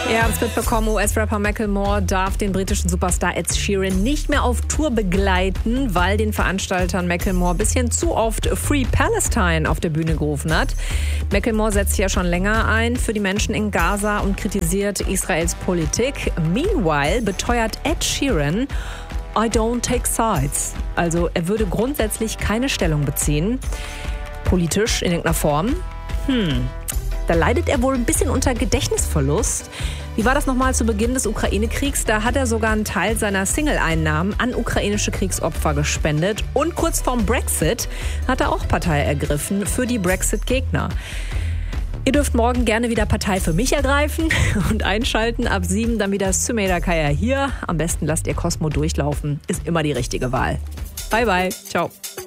Ihr habt es mitbekommen, US-Rapper Macklemore darf den britischen Superstar Ed Sheeran nicht mehr auf Tour begleiten, weil den Veranstaltern Macklemore ein bisschen zu oft Free Palestine auf der Bühne gerufen hat. Macklemore setzt sich ja schon länger ein für die Menschen in Gaza und kritisiert Israels Politik. Meanwhile beteuert Ed Sheeran, I don't take sides. Also er würde grundsätzlich keine Stellung beziehen. Politisch in irgendeiner Form. Da leidet er wohl ein bisschen unter Gedächtnisverlust. Wie war das nochmal zu Beginn des Ukraine-Kriegs? Da hat er sogar einen Teil seiner Single-Einnahmen an ukrainische Kriegsopfer gespendet. Und kurz vorm Brexit hat er auch Partei ergriffen für die Brexit-Gegner. Ihr dürft morgen gerne wieder Partei für mich ergreifen und einschalten. Ab 7 dann wieder Sümeyda Kaya hier. Am besten lasst ihr Cosmo durchlaufen. Ist immer die richtige Wahl. Bye, bye. Ciao.